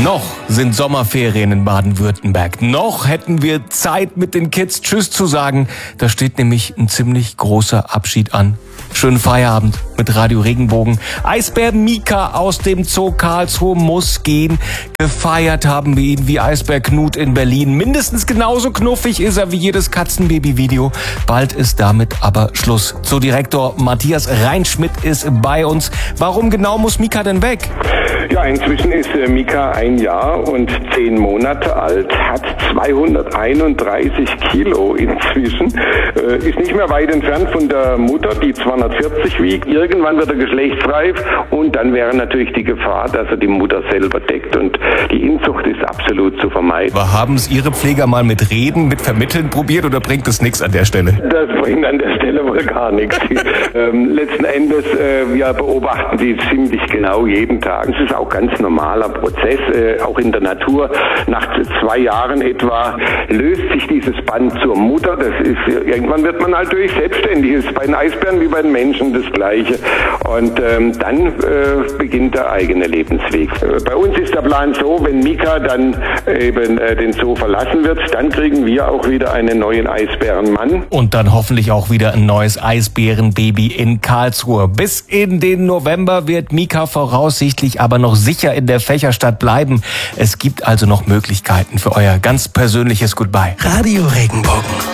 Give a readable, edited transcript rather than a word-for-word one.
Noch sind Sommerferien in Baden-Württemberg. Noch hätten wir Zeit, mit den Kids Tschüss zu sagen. Da steht nämlich ein ziemlich großer Abschied an. Schönen Feierabend mit Radio Regenbogen. Eisbär Mika aus dem Zoo Karlsruhe muss gehen. Gefeiert haben wir ihn wie Eisbär Knut in Berlin. Mindestens genauso knuffig ist er wie jedes Katzenbaby-Video. Bald ist damit aber Schluss. Zoodirektor Matthias Reinschmidt ist bei uns. Warum genau muss Mika denn weg? Ja, inzwischen ist Mika 1 Jahr und 10 Monate alt, hat 231 Kilo inzwischen, ist nicht mehr weit entfernt von der Mutter, die 240 wiegt. Irgendwann wird er geschlechtsreif und dann wäre natürlich die Gefahr, dass er die Mutter selber deckt, und die Inzucht ist absolut zu vermeiden. Aber haben es Ihre Pfleger mal mit Reden, mit Vermitteln probiert, oder bringt es nichts an der Stelle? Das bringt an der Stelle wohl gar nichts. Letzten Endes, wir beobachten die ziemlich genau jeden Tag. Es ist auch ganz normaler Prozess, auch in der Natur. Nach 2 Jahren etwa löst sich dieses Band zur Mutter. Das ist, irgendwann wird man natürlich selbstständig. Das ist bei den Eisbären wie bei den Menschen das Gleiche. Und dann beginnt der eigene Lebensweg. Bei uns ist der Plan so, wenn Mika dann eben den Zoo verlassen wird, dann kriegen wir auch wieder einen neuen Eisbärenmann. Und dann hoffentlich auch wieder ein neues Eisbärenbaby in Karlsruhe. Bis in den November wird Mika voraussichtlich aber noch sicher in der Fächerstadt bleiben. Es gibt also noch Möglichkeiten für euer ganz persönliches Goodbye. Radio Regenbogen.